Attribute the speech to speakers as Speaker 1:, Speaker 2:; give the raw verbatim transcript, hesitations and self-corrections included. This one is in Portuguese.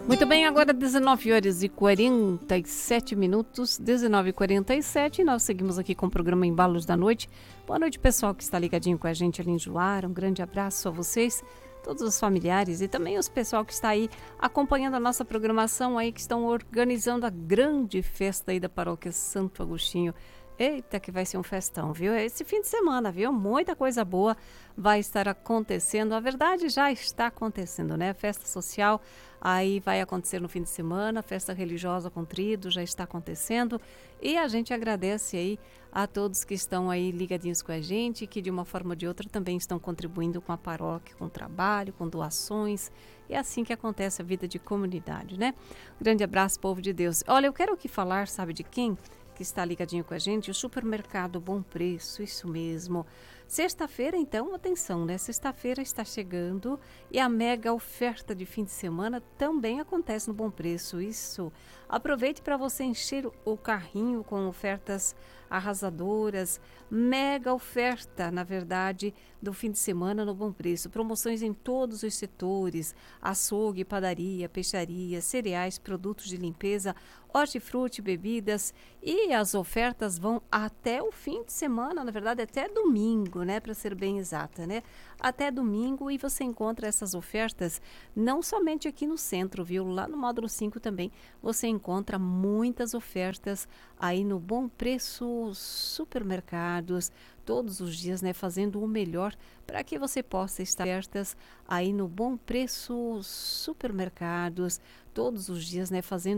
Speaker 1: Muito bem, agora dezenove horas e quarenta e sete minutos, dezenove e quarenta e sete, e nós seguimos aqui com o programa Embalos da Noite. Boa noite, pessoal que está ligadinho com a gente ali em Juara, um grande abraço a vocês, todos os familiares e também os pessoal que está aí acompanhando a nossa programação aí, que estão organizando a grande festa aí da Paróquia Santo Agostinho. Eita, que vai ser um festão, viu? Esse fim de semana, viu? Muita coisa boa vai estar acontecendo. A verdade, já está acontecendo, né? Festa social aí vai acontecer no fim de semana, festa religiosa com trido já está acontecendo. E a gente agradece aí a todos que estão aí ligadinhos com a gente, que de uma forma ou de outra também estão contribuindo com a paróquia, com trabalho, com doações. É assim que acontece a vida de comunidade, né? Grande abraço, povo de Deus. Olha, eu quero aqui falar, sabe de quem? Que está ligadinho com a gente, o Supermercado Bom Preço, isso mesmo. Sexta-feira, então, atenção, né? Sexta-feira está chegando e a mega oferta de fim de semana também acontece no Bom Preço, isso. Aproveite para você encher o carrinho com ofertas arrasadoras, mega oferta, na verdade, do fim de semana no Bom Preço. Promoções em todos os setores, açougue, padaria, peixaria, cereais, produtos de limpeza, hortifruti, bebidas, e as ofertas vão até o fim de semana, na verdade até domingo, né, para ser bem exata, né? Até domingo, e você encontra essas ofertas não somente aqui no centro, viu? Lá no módulo cinco também você encontra muitas ofertas aí no Bom Preço Supermercados, todos os dias, né, fazendo o melhor para que você possa estar ofertas aí no Bom Preço Supermercados, todos os dias, né, fazendo